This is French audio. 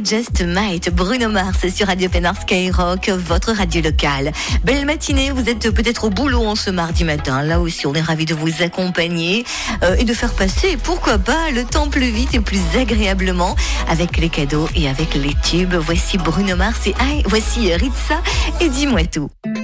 Just Might, Bruno Mars sur Radio Pénard Skyrock, votre radio locale. Belle matinée, vous êtes peut-être au boulot en ce mardi matin. Là aussi, on est ravis de vous accompagner et de faire passer, pourquoi pas, le temps plus vite et plus agréablement avec les cadeaux et avec les tubes. Voici Bruno Mars et voici Ritza et Dis-moi tout.